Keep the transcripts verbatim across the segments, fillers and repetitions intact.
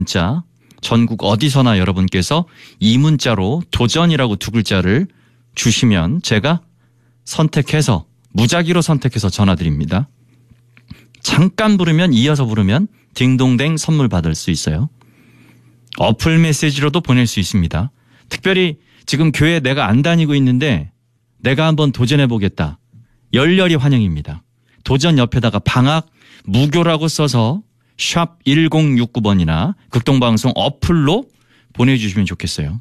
문자 전국 어디서나 여러분께서 이 문자로 도전이라고 두 글자를 주시면 제가 선택해서 무작위로 선택해서 전화드립니다. 잠깐 부르면 이어서 부르면 딩동댕 선물 받을 수 있어요. 어플 메시지로도 보낼 수 있습니다. 특별히 지금 교회 내가 안 다니고 있는데 내가 한번 도전해보겠다. 열렬히 환영입니다. 도전 옆에다가 방학 무교라고 써서 샵 일공육구 번이나 극동방송 어플로 보내주시면 좋겠어요.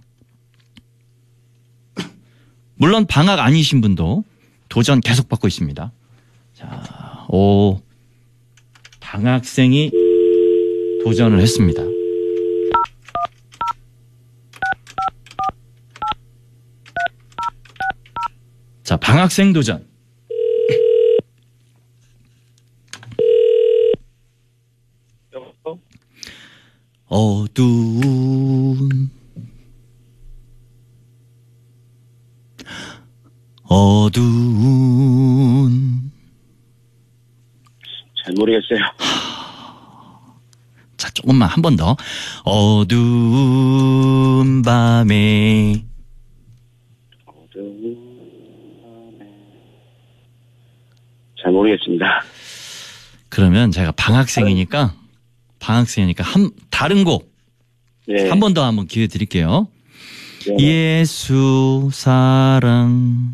물론 방학 아니신 분도 도전 계속 받고 있습니다. 자, 오, 방학생이 도전을 했습니다. 자, 방학생 도전. 어두운 어두운 잘 모르겠어요. 자, 조금만 한 번 더. 어두운 밤에 어두운 밤에 잘 모르겠습니다. 그러면 제가 방학생이니까 방학생이니까 한 다른 곡 한 번 더 네. 한번 기회 드릴게요. 네. 예수 사랑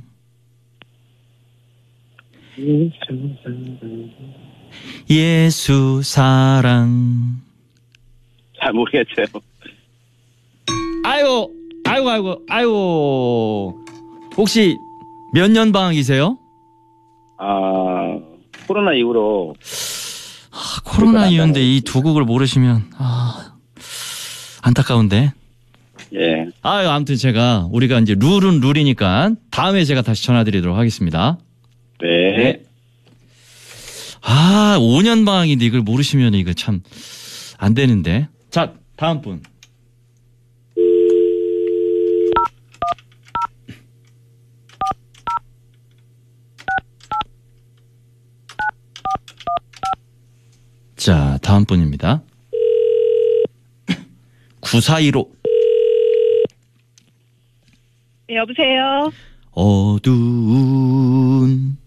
예수 사랑. 잘 모르겠어요. 아이고 아이고 아이고 아이고 혹시 몇 년 방학이세요? 아, 코로나 이후로 아, 코로나 이후인데 이 두 곡을 모르시면 아, 안타까운데. 예. 아유, 아무튼 제가 우리가 이제 룰은 룰이니까 다음에 제가 다시 전화드리도록 하겠습니다. 네. 네. 아, 오 년 방학인데 이걸 모르시면 이거 참 안 되는데. 자, 다음 분. 자, 다음 분입니다. 구사일오. 네, 여보세요. 어두운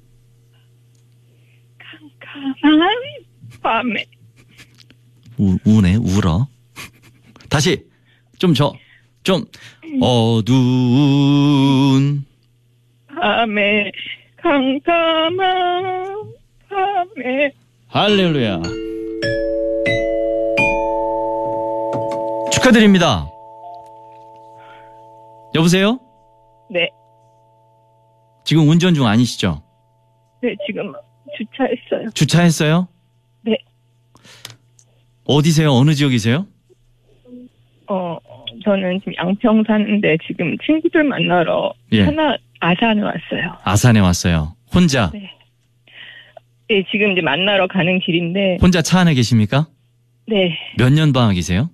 캄캄한 밤에 우, 우네 울어. 다시 좀 저 좀 어두운 밤에 캄캄한 밤에. 할렐루야. 축하드립니다. 여보세요? 네, 지금 운전 중 아니시죠? 네 지금 주차했어요. 주차했어요? 네. 어디세요? 어느 지역이세요? 어, 저는 지금 양평 사는데 지금 친구들 만나러 예. 하나 아산에 왔어요. 아산에 왔어요. 혼자? 네. 네, 지금 이제 만나러 가는 길인데. 혼자 차 안에 계십니까? 네. 몇 년 방학이세요?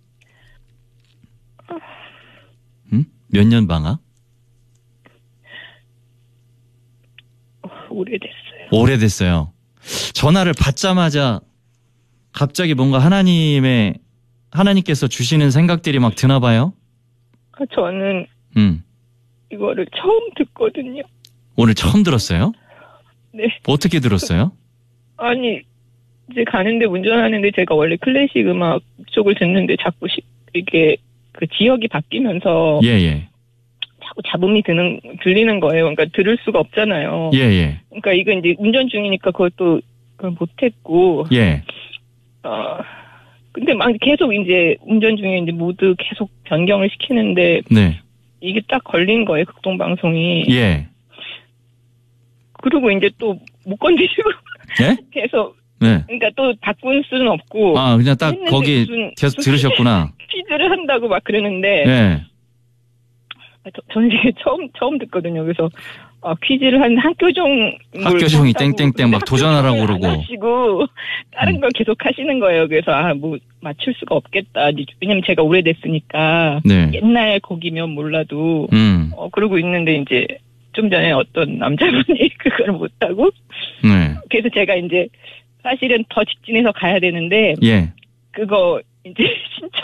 응? 몇 년 방학? 오래됐어요. 오래됐어요. 전화를 받자마자 갑자기 뭔가 하나님의 하나님께서 주시는 생각들이 막 드나 봐요. 저는 음. 이거를 처음 듣거든요. 오늘 처음 들었어요? 네. 어떻게 들었어요? 아니, 이제 가는데 운전하는데 제가 원래 클래식 음악 쪽을 듣는데 자꾸 시, 이게 그 지역이 바뀌면서 예, 예. 자꾸 잡음이 드는, 들리는 거예요. 그러니까 들을 수가 없잖아요. 예, 예. 그러니까 이건 이제 운전 중이니까 그것도 그걸 못했고. 예. 어, 근데 막 계속 이제 운전 중에 이제 모두 계속 변경을 시키는데. 네. 이게 딱 걸린 거예요, 극동방송이. 예. 그리고 이제 또 못 건드리고. 예? 계속. 네. 그러니까 또 바꿀 수는 없고. 아, 그냥 딱 거기 무슨, 계속 무슨 들으셨구나. 퀴즈를 한다고 막 그러는데. 예. 저는 이게 처음, 처음 듣거든요. 그래서, 아, 퀴즈를 한 학교종. 학교종이 땡땡땡 막 도전하라고 그러고. 하시고, 다른 음. 걸 계속 하시는 거예요. 그래서, 아, 뭐, 맞출 수가 없겠다. 왜냐면 제가 오래됐으니까. 네. 옛날 곡이면 몰라도. 음. 어, 그러고 있는데, 이제, 좀 전에 어떤 남자분이 그걸 못하고. 네. 그래서 제가 이제, 사실은 더 직진해서 가야 되는데. 예. 그거, 이제 신청